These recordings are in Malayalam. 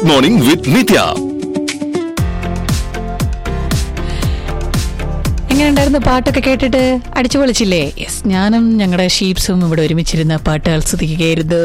ഗുഡ് മോർണിംഗ് വിത്ത് നിത്യ. എങ്ങനെയുണ്ടായിരുന്നു പാട്ടൊക്കെ കേട്ടിട്ട്? അടിച്ചു പൊളിച്ചില്ലേ? യെസ്, ഞാനും ഞങ്ങളുടെ ഷീപ്സും ഇവിടെ ഒരുമിച്ചിരുന്ന പാട്ട് ആസ്വദിക്കുകയായിരുന്നു.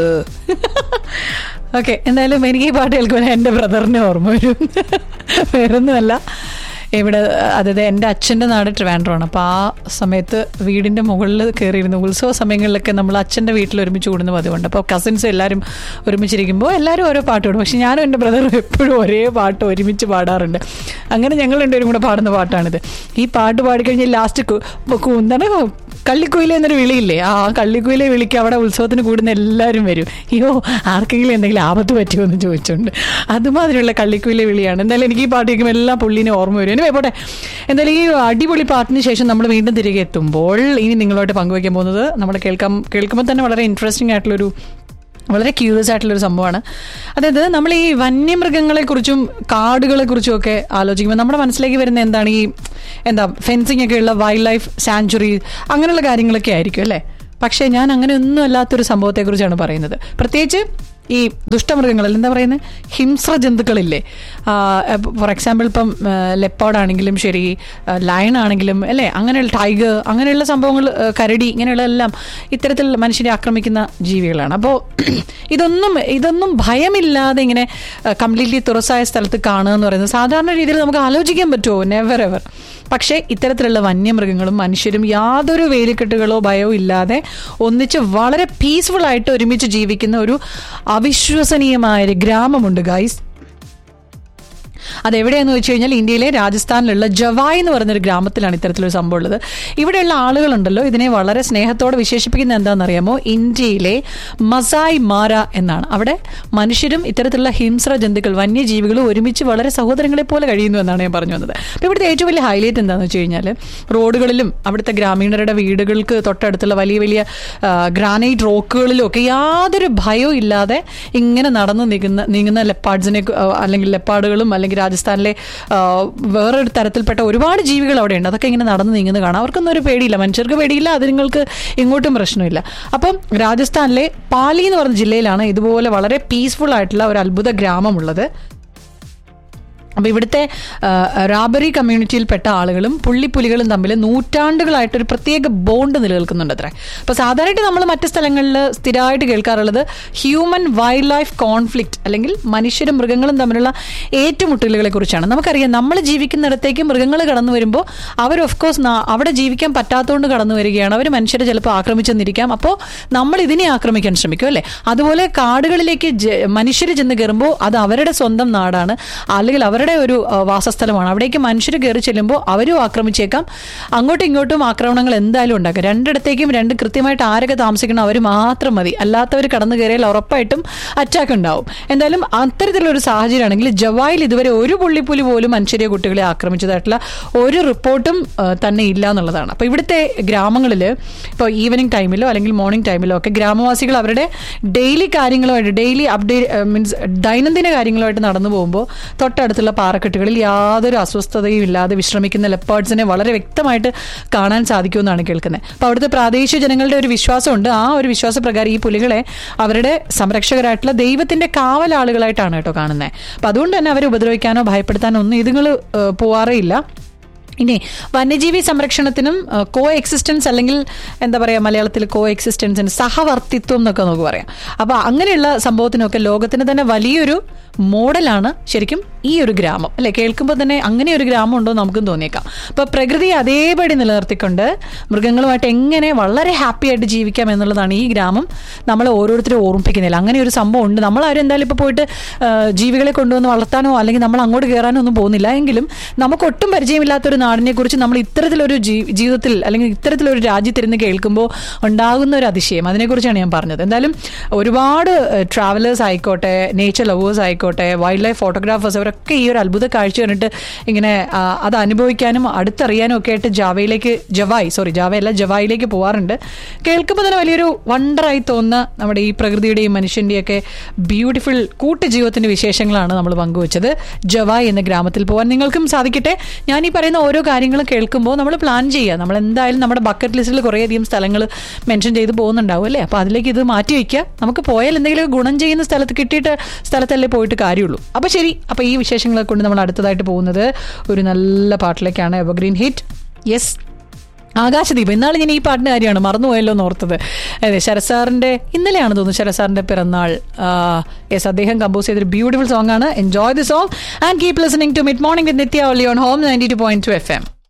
ഓക്കെ, എന്തായാലും എനിക്ക് ഈ പാട്ട് കേൾക്കുമ്പോൾ എൻ്റെ ബ്രദറിനെ ഓർമ്മ വരും. വേറൊന്നുമല്ല, ഇവിടെ അതായത് എൻ്റെ അച്ഛൻ്റെ നാട് ട്രിവാൻഡ്രമാണ്. അപ്പോൾ ആ സമയത്ത് വീടിൻ്റെ മുകളിൽ കയറിയിരുന്നു. ഉത്സവ സമയങ്ങളിലൊക്കെ നമ്മൾ അച്ഛൻ്റെ വീട്ടിൽ ഒരുമിച്ച് കൂടുന്ന പതിവുണ്ട്. അപ്പോൾ കസിൻസ് എല്ലാവരും ഒരുമിച്ചിരിക്കുമ്പോൾ എല്ലാവരും ഓരോ പാട്ട് പാടും. പക്ഷെ ഞാനും എൻ്റെ ബ്രദറും എപ്പോഴും ഒരേ പാട്ട് ഒരുമിച്ച് പാടാറുണ്ട്. അങ്ങനെ ഞങ്ങൾ രണ്ടുപേരും കൂടെ പാടുന്ന പാട്ടാണിത്. ഈ പാട്ട് പാടിക്കഴിഞ്ഞാൽ ലാസ്റ്റ് എന്താണ് കള്ളിക്കുയിലെ എന്നൊരു വിളിയില്ലേ, ആ കള്ളിക്കുയിലെ വിളിക്ക് അവിടെ ഉത്സവത്തിന് കൂടുന്ന എല്ലാവരും വരും. അയ്യോ, ആർക്കെങ്കിലും എന്തെങ്കിലും ആപത്ത് പറ്റുമോ എന്ന് ചോദിച്ചുകൊണ്ട് അതുമാതിരിയുള്ള കള്ളിക്കുയിലെ വിളിയാണ്. എന്തായാലും എനിക്ക് ഈ പാട്ട് കേൾക്കുമ്പോൾ എല്ലാം പുള്ളിനെ ഓർമ്മ വരും. ഇനി പോട്ടെ, എന്തായാലും ഈ അടിപൊളി പാട്ടിന് ശേഷം നമ്മൾ വീണ്ടും തിരികെ എത്തുമ്പോൾ ഇനി നിങ്ങളോട്ട് പങ്കുവയ്ക്കാൻ പോകുന്നത് നമ്മൾ കേൾക്കുമ്പോൾ തന്നെ വളരെ ഇൻട്രസ്റ്റിംഗ് ആയിട്ടുള്ളൊരു, വളരെ ക്യൂരിയസ് ആയിട്ടുള്ളൊരു സംഭവമാണ്. അതായത് നമ്മൾ ഈ വന്യമൃഗങ്ങളെക്കുറിച്ചും കാടുകളെക്കുറിച്ചും ഒക്കെ ആലോചിക്കുമ്പോൾ നമ്മുടെ മനസ്സിലേക്ക് വരുന്ന എന്താണ്, ഈ ഫെൻസിങ് ഒക്കെ ഉള്ള വൈൽഡ് ലൈഫ് സാങ്ച്വറി അങ്ങനെയുള്ള കാര്യങ്ങളൊക്കെ ആയിരിക്കും അല്ലേ. പക്ഷേ ഞാൻ അങ്ങനെ ഒന്നും അല്ലാത്തൊരു സംഭവത്തെക്കുറിച്ചാണ് പറയുന്നത്. പ്രത്യേകിച്ച് ഈ ദുഷ്ടമൃഗങ്ങളിൽ എന്താ പറയുന്നത്, ഹിംസ്ര ജന്തുക്കളില്ലേ. ഫോർ എക്സാമ്പിൾ ഇപ്പം ലെപ്പാർഡാണെങ്കിലും ശരി, ലയൺ ആണെങ്കിലും അല്ലേ, അങ്ങനെയുള്ള ടൈഗർ, അങ്ങനെയുള്ള സംഭവങ്ങൾ, കരടി, ഇങ്ങനെയുള്ള എല്ലാം ഇത്തരത്തിൽ മനുഷ്യരെ ആക്രമിക്കുന്ന ജീവികളാണ്. അപ്പോൾ ഇതൊന്നും ഭയമില്ലാതെ ഇങ്ങനെ കംപ്ലീറ്റ്ലി തുറസായ സ്ഥലത്ത് കാണുക എന്ന് പറയുന്നത് സാധാരണ രീതിയിൽ നമുക്ക് ആലോചിക്കാൻ പറ്റുമോ? Never ever. പക്ഷേ ഇത്തരത്തിലുള്ള വന്യമൃഗങ്ങളും മനുഷ്യരും യാതൊരു വേലിക്കെട്ടുകളോ ഭയമോ ഇല്ലാതെ ഒന്നിച്ച് വളരെ പീസ്ഫുൾ ആയിട്ട് ഒരുമിച്ച് ജീവിക്കുന്ന ഒരു അവിശ്വസനീയമായൊരു ഗ്രാമമുണ്ട് ഗൈസ്. അതെവിടെയാണെന്ന് വെച്ച് കഴിഞ്ഞാൽ ഇന്ത്യയിലെ രാജസ്ഥാനിലുള്ള ജവായ് എന്ന് പറയുന്നൊരു ഗ്രാമത്തിലാണ് ഇത്തരത്തിലൊരു സംഭവം ഉള്ളത്. ഇവിടെയുള്ള ആളുകളുണ്ടല്ലോ ഇതിനെ വളരെ സ്നേഹത്തോടെ വിശേഷിപ്പിക്കുന്നത് എന്താണെന്നറിയാമോ? ഇന്ത്യയിലെ മസായ് മാര എന്നാണ്. അവിടെ മനുഷ്യരും ഇത്തരത്തിലുള്ള ഹിംസ്ര ജന്തുക്കൾ, വന്യജീവികളും ഒരുമിച്ച് വളരെ സഹോദരങ്ങളെ പോലെ കഴിയുന്നു എന്നാണ് ഞാൻ പറഞ്ഞു വന്നത്. അപ്പോൾ ഇവിടുത്തെ ഏറ്റവും വലിയ ഹൈലൈറ്റ് എന്താണെന്ന് വെച്ച് കഴിഞ്ഞാൽ റോഡുകളിലും അവിടുത്തെ ഗ്രാമീണരുടെ വീടുകൾക്ക് തൊട്ടടുത്തുള്ള വലിയ വലിയ ഗ്രാനൈറ്റ് റോക്കുകളിലും ഒക്കെ യാതൊരു ഭയവും ഇല്ലാതെ ഇങ്ങനെ നടന്നു നീങ്ങുന്ന ലെപ്പാർഡ്സിനെ, അല്ലെങ്കിൽ ലെപ്പാർഡുകളും അല്ലെങ്കിൽ രാജസ്ഥാനിലെ വേറൊരു തരത്തിൽപ്പെട്ട ഒരുപാട് ജീവികൾ അവിടെയുണ്ട്. അതൊക്കെ ഇങ്ങനെ നടന്നു നീങ്ങുന്നത് കാണാം. അവർക്കൊന്നും ഒരു പേടിയില്ല, മനുഷ്യർക്ക് പേടിയില്ല, അതുങ്ങൾക്ക് ഇങ്ങോട്ടും പ്രശ്നമില്ല. അപ്പം രാജസ്ഥാനിലെ പാലി എന്ന് പറഞ്ഞ ജില്ലയിലാണ് ഇതുപോലെ വളരെ പീസ്ഫുൾ ആയിട്ടുള്ള ഒരു അത്ഭുത ഗ്രാമമുള്ളത്. അപ്പോൾ ഇവിടുത്തെ റാബറി കമ്മ്യൂണിറ്റിയിൽപ്പെട്ട ആളുകളും പുള്ളിപ്പുലികളും തമ്മിൽ നൂറ്റാണ്ടുകളായിട്ടൊരു പ്രത്യേക ബോണ്ട് നിലനിൽക്കുന്നുണ്ട് അത്രേ. അപ്പോൾ സാധാരണയായിട്ട് നമ്മൾ മറ്റ് സ്ഥലങ്ങളിൽ സ്ഥിരമായിട്ട് കേൾക്കാറുള്ളത് ഹ്യൂമൻ വൈൽഡ് ലൈഫ് കോൺഫ്ലിക്റ്റ്, അല്ലെങ്കിൽ മനുഷ്യരും മൃഗങ്ങളും തമ്മിലുള്ള ഏറ്റുമുട്ടലുകളെ കുറിച്ചാണ്. നമുക്കറിയാം, നമ്മൾ ജീവിക്കുന്നിടത്തേക്ക് മൃഗങ്ങൾ കടന്നു വരുമ്പോൾ അവർ ഓഫ് കോഴ്സ് അവിടെ ജീവിക്കാൻ പറ്റാത്തതുകൊണ്ട് കടന്നു വരികയാണ്. അവർ മനുഷ്യരെ ചിലപ്പോൾ ആക്രമിച്ചെന്നിരിക്കാം. അപ്പോൾ നമ്മൾ ഇതിനെ ആക്രമിക്കാൻ ശ്രമിക്കും അല്ലേ. അതുപോലെ കാടുകളിലേക്ക് മനുഷ്യർ ചെന്ന് കയറുമ്പോൾ അത് അവരുടെ സ്വന്തം നാടാണ്, അല്ലെങ്കിൽ അവരുടെ ഒരു വാസസ്ഥലമാണ്. അവിടേക്ക് മനുഷ്യർ കയറി ചെല്ലുമ്പോൾ അവരും ആക്രമിച്ചേക്കാം. അങ്ങോട്ടും ഇങ്ങോട്ടും ആക്രമണങ്ങൾ എന്തായാലും ഉണ്ടാക്കാം. രണ്ടിടത്തേക്കും കൃത്യമായിട്ട് ആരൊക്കെ താമസിക്കണം അവർ മാത്രം മതി, അല്ലാത്തവർ കടന്നു കയറിയാൽ ഉറപ്പായിട്ടും അറ്റാക്ക് ഉണ്ടാവും. എന്തായാലും അത്തരത്തിലൊരു സാഹചര്യമാണെങ്കിൽ ജവായിൽ ഇതുവരെ ഒരു പുള്ളിപ്പുലി പോലും മനുഷ്യരെ കുട്ടികളെ ആക്രമിച്ചതായിട്ടുള്ള ഒരു റിപ്പോർട്ടും തന്നെ ഇല്ല എന്നുള്ളതാണ്. അപ്പോൾ ഇവിടുത്തെ ഗ്രാമങ്ങളിൽ ഇപ്പോൾ ഈവനിങ് ടൈമിലോ അല്ലെങ്കിൽ മോർണിംഗ് ടൈമിലോ ഒക്കെ ഗ്രാമവാസികൾ അവരുടെ ഡെയിലി കാര്യങ്ങളുമായിട്ട്, ഡെയിലി അപ്ഡേറ്റ് മീൻസ് ദൈനംദിന കാര്യങ്ങളുമായിട്ട് നടന്നു പോകുമ്പോൾ തൊട്ടടുത്തുള്ള പാറക്കെട്ടുകളിൽ യാതൊരു അസ്വസ്ഥതയും ഇല്ലാതെ വിശ്രമിക്കുന്ന ലെപ്പാർഡ്സിനെ വളരെ വ്യക്തമായിട്ട് കാണാൻ സാധിക്കുമെന്നാണ് കേൾക്കുന്നത്. അപ്പോൾ അവിടുത്തെ പ്രാദേശിക ജനങ്ങളുടെ ഒരു വിശ്വാസമുണ്ട്. ആ ഒരു വിശ്വാസപ്രകാരം ഈ പുലികളെ അവരുടെ സംരക്ഷകരായിട്ടുള്ള ദൈവത്തിന്റെ കാവലാളുകളായിട്ടാണ് കേട്ടോ കാണുന്നത്. അപ്പം അതുകൊണ്ട് തന്നെ അവരെ ഉപദ്രവിക്കാനോ ഭയപ്പെടുത്താനോ ഒന്നും ഇതുങ്ങൾ പോവാറേ ഇല്ല. ഇനി വന്യജീവി സംരക്ഷണത്തിനും കോ എക്സിസ്റ്റൻസ്, അല്ലെങ്കിൽ എന്താ പറയുക മലയാളത്തിൽ കോ എക്സിസ്റ്റൻസിന് സഹവർത്തിത്വം എന്നൊക്കെ നമുക്ക് പറയാം. അപ്പോൾ അങ്ങനെയുള്ള സംഭവത്തിനൊക്കെ ലോകത്തിന് തന്നെ വലിയൊരു മോഡലാണ് ശരിക്കും ഈ ഒരു ഗ്രാമം അല്ലേ. കേൾക്കുമ്പോൾ തന്നെ അങ്ങനെ ഒരു ഗ്രാമം ഉണ്ടോ നമുക്കും തോന്നിയേക്കാം. അപ്പോൾ പ്രകൃതിയെ അതേപടി നിലനിർത്തിക്കൊണ്ട് മൃഗങ്ങളുമായിട്ട് എങ്ങനെ വളരെ ഹാപ്പി ആയിട്ട് ജീവിക്കാം എന്നുള്ളതാണ് ഈ ഗ്രാമം നമ്മളെ ഓരോരുത്തരും ഓർമ്മിപ്പിക്കുന്നില്ല. അങ്ങനെ ഒരു സംഭവം ഉണ്ട്. നമ്മളാരും എന്തായാലും ഇപ്പോൾ പോയിട്ട് ജീവികളെ കൊണ്ടുവന്ന് വളർത്താനോ അല്ലെങ്കിൽ നമ്മൾ അങ്ങോട്ട് കയറാനോ ഒന്നും പോകുന്നില്ല. എങ്കിലും നമുക്ക് ഒട്ടും പരിചയമില്ലാത്തൊരു നാടിനെ കുറിച്ച് നമ്മൾ ഇത്തരത്തിലൊരു ജീവിതത്തിൽ അല്ലെങ്കിൽ ഇത്തരത്തിലൊരു രാജ്യത്തിരുന്ന് കേൾക്കുമ്പോൾ ഉണ്ടാകുന്ന ഒരു അതിശയം, അതിനെക്കുറിച്ചാണ് ഞാൻ പറഞ്ഞത്. എന്തായാലും ഒരുപാട് ട്രാവലേഴ്സ് ആയിക്കോട്ടെ, നേച്ചർ ലവേഴ്സ് ആയിക്കോട്ടെ, വൈൽഡ് ലൈഫ് ഫോട്ടോഗ്രാഫേഴ്സ്, അവരൊക്കെ അവരൊക്കെ ഈ ഒരു അത്ഭുത കാഴ്ച കണ്ടിട്ട് ഇങ്ങനെ അത് അനുഭവിക്കാനും അടുത്തറിയാനും ഒക്കെ ആയിട്ട് ജവായിലേക്ക് പോകാറുണ്ട്. കേൾക്കുമ്പോൾ തന്നെ വലിയൊരു വണ്ടറായി തോന്നുന്ന നമ്മുടെ ഈ പ്രകൃതിയുടെയും മനുഷ്യൻ്റെയൊക്കെ ബ്യൂട്ടിഫുൾ കൂട്ടുജീവിതത്തിന്റെ വിശേഷങ്ങളാണ് നമ്മൾ പങ്കുവച്ചത്. ജവായ് എന്ന ഗ്രാമത്തിൽ പോകാൻ നിങ്ങൾക്കും സാധിക്കട്ടെ. ഞാൻ ഈ പറയുന്ന ഓരോ കാര്യങ്ങളും കേൾക്കുമ്പോൾ നമ്മൾ പ്ലാൻ ചെയ്യുക. നമ്മൾ എന്തായാലും നമ്മുടെ ബക്കറ്റ് ലിസ്റ്റിൽ കുറേയധികം സ്ഥലങ്ങൾ മെൻഷൻ ചെയ്ത് പോകുന്നുണ്ടാവും അല്ലേ. അപ്പോൾ അതിലേക്ക് ഇത് മാറ്റി വയ്ക്കുക. നമുക്ക് പോയാൽ എന്തെങ്കിലും ഗുണം ചെയ്യുന്ന സ്ഥലത്തല്ലേ പോയിട്ട് കാര്യമുള്ളൂ. അപ്പോൾ ശരി, അപ്പോൾ ഈ വിശേഷങ്ങളെ കൊണ്ട് നമ്മൾ അടുത്തതായിട്ട് പോകുന്നത് ഒരു നല്ല പാട്ടിലേക്കാണ്. Evergreen hit. യെസ്, ആകാശദീപം. ഇന്നാൾ ഞാൻ ഈ പാട്ടിൻ്റെ കാര്യമാണ് മറന്നുപോയല്ലോ എന്ന് ഓർത്തത്. അതെ, ശരസാറിൻ്റെ ഇന്നലെയാണ് തോന്നുന്നു ശരസാറിൻ്റെ പിറന്നാൾ. യെസ്, അദ്ദേഹം കമ്പോസ് ചെയ്തൊരു ബ്യൂട്ടിഫുൾ സോങ് ആണ്. Enjoy the song and keep listening to mid morning with Nithya only on home 92.2 FM.